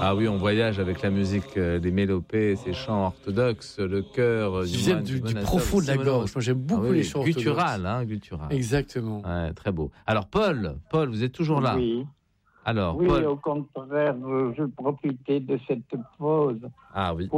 Ah oui, on voyage avec la musique des mélopées, ces chants orthodoxes, le chœur Qui viennent du profond de la gorge. Moi, j'aime beaucoup les chants orthodoxes. Guttural, guttural. Exactement. Ouais, très beau. Alors, Paul, vous êtes toujours là? Oui. Alors, Oui, Paul. au contraire, je profitais de cette pause. Ah oui.